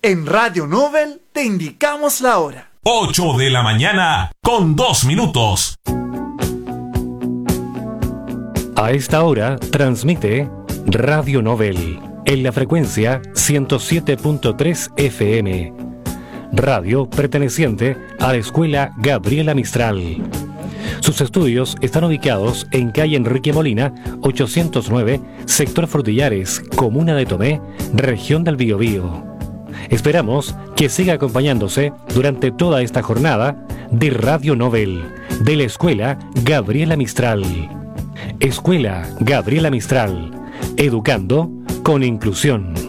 En Radio Nobel te indicamos la hora. 8 de la mañana con 2 minutos. A esta hora transmite Radio Nobel en la frecuencia 107.3 FM. Radio perteneciente a la Escuela Gabriela Mistral. Sus estudios están ubicados en calle Enrique Molina, 809, sector Frutillares, comuna de Tomé, región del Biobío. Esperamos que siga acompañándose durante toda esta jornada de Radio Nobel, de la Escuela Gabriela Mistral. Escuela Gabriela Mistral, educando con inclusión.